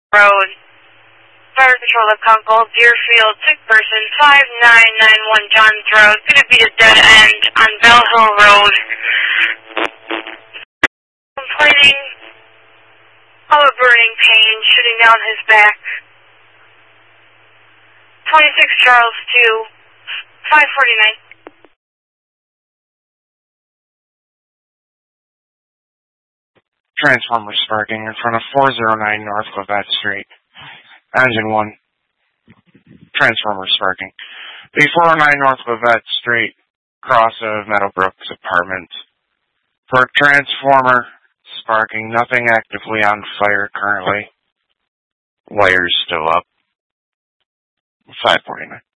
Road. Fire Patrol of Concord, Deerfield, sick person, 5991 Johns Road. Gonna be a dead end on Bell Hill Road. Complaining of a burning pain shooting down his back. 26 Charles 2, 549. Transformer sparking in front of 409 North Clavette Street. Engine 1. Transformer sparking. The 409 North Clavette Street, cross of Meadowbrook's apartment. For transformer sparking, nothing actively on fire currently. Wires still up. 549.